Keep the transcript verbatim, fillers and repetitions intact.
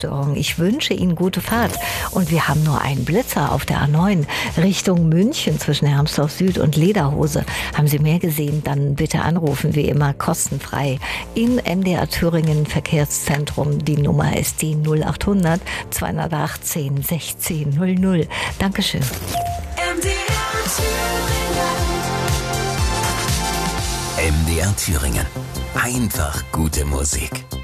Ich wünsche Ihnen gute Fahrt. Und wir haben nur einen Blitzer auf der A neun Richtung München zwischen Hermsdorf Süd und Lederhose. Haben Sie mehr gesehen, dann bitte anrufen, wie immer kostenfrei in M D R Thüringen Verkehrszentrum. Die Nummer ist die null achthundert zweihundertachtzehn sechzehn null null. Dankeschön. M D R Thüringen. M D R Thüringen. Einfach gute Musik.